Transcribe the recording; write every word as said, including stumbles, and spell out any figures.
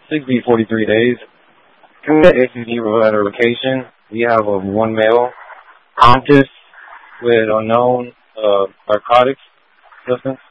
sixty, forty-three days. Commit A C D provider location. We have a one male conscious with unknown uh, narcotics substance.